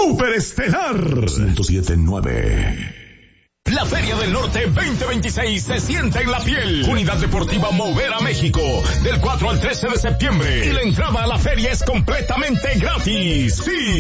Superestelar 107.9. La Feria del Norte 2026 se siente en la piel. Unidad Deportiva Movera México, del 4 al 13 de septiembre. Y la entrada a la feria es completamente gratis. Sí.